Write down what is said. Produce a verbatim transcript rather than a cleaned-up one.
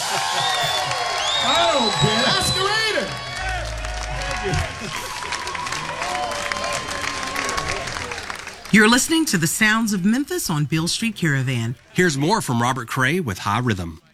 I don't care. Ask her later. You're listening to the sounds of Memphis on Beale Street Caravan. Here's more from Robert Cray with High Rhythm.